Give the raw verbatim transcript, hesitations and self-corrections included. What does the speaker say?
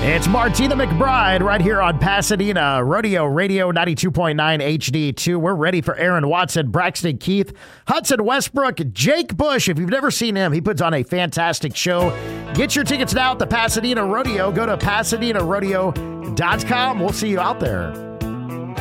It's Martina McBride right here on Pasadena Rodeo Radio ninety-two point nine H D two. We're ready for Aaron Watson, Braxton Keith, Hudson Westbrook, Jake Bush. If you've never seen him, he puts on a fantastic show. Get your tickets now at the Pasadena Rodeo. Go to pasadena rodeo dot com. We'll see you out there.